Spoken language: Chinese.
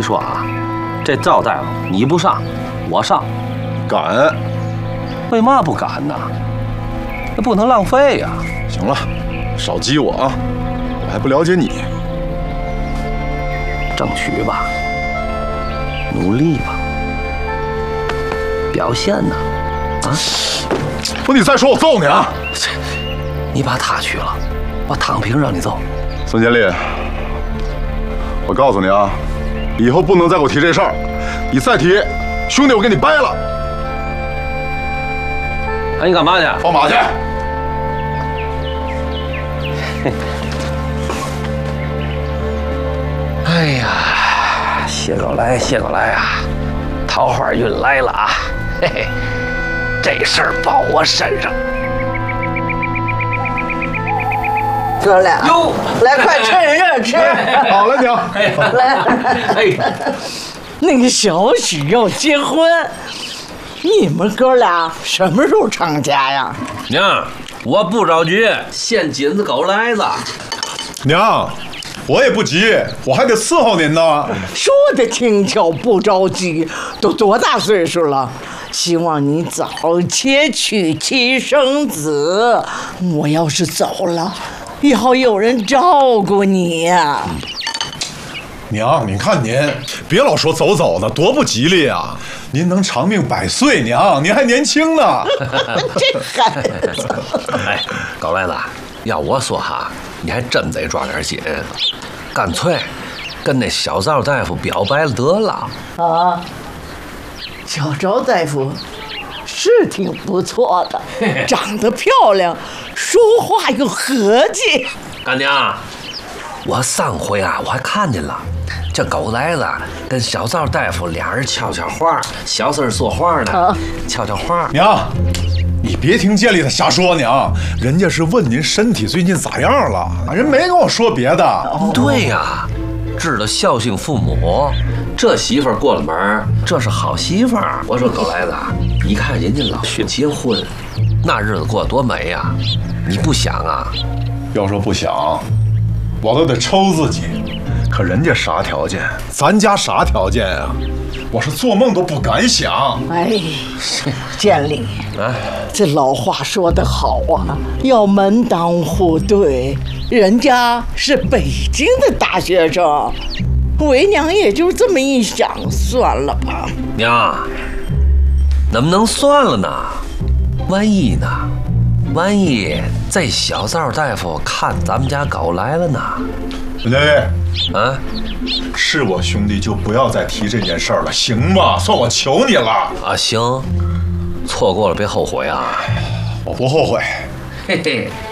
说啊，这赵大夫你不上，我上。 敢？ 为嘛不敢呢？这不能浪费呀。 行了，少激我啊，我还不了解你。 争取吧，努力吧，表现呢？啊！ 不，你再说我揍你啊！ 你把他去了，我躺平让你揍。 孙建立，我告诉你啊，以后不能再给我提这事儿，你再提，兄弟我给你掰了。 哎，你干嘛去？ 放马去！ 哎呀，谢狗来，谢狗来啊！桃花运来了啊！嘿嘿，这事儿报我身上。 哥俩，哟，来，快趁热吃。 好了，娘。 来， 哎， 那个小许要结婚，你们哥俩什么时候成家呀？ 娘，我不着急，先紧着狗来了。 娘，我也不急，我还得伺候您呢。 说的轻巧，不着急，都多大岁数了？希望你早些娶妻生子。我要是走了，也好有人照顾你呀。 娘，您看您，别老说走走的，多不吉利啊！您能长命100岁，娘，您还年轻呢。 这孩子， 哎，狗来子，要我说哈，你还真得抓点紧，干脆跟那小赵大夫表白了得了。 啊，小赵大夫是挺不错的，长得漂亮，说话又和气。 干娘，我上回啊，我还看见了，这狗来子跟小赵大夫俩人悄悄话，小声说话呢，悄悄话。 娘，你别听建立他瞎说，娘，人家是问您身体最近咋样了，人没跟我说别的。 对呀，知道孝敬父母，这媳妇儿过了门，这是好媳妇儿。我说狗来子，你看人家老许结婚，那日子过多美呀，你不想啊？ 要说不想，我都得抽自己。可人家啥条件，咱家啥条件啊？我是做梦都不敢想。 哎，建立， 哎， 这老话说得好啊，要门当户对。人家是北京的大学生，为娘也就这么一想，算了吧。 娘，能不能算了呢？万一呢？万一这小赵大夫看咱们家狗来了呢？ 孙建立， 啊， 是我兄弟就不要再提这件事儿了，行吗？算我求你了。 啊，行，错过了别后悔啊。 我不后悔。 嘿嘿。